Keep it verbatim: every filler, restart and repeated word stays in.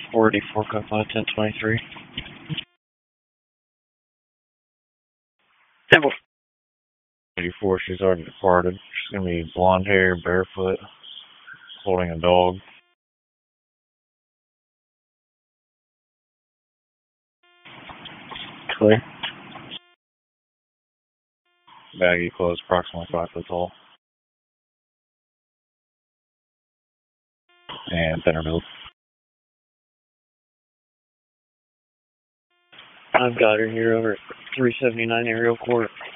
four eighty-four, Coconut ten twenty-three. Temple. eighty-four, she's already departed. She's going to be blonde hair, barefoot, holding a dog. Clear. Baggy clothes, approximately five foot tall. And thinner build. I've got her here over at three seventy-nine Aerial Court.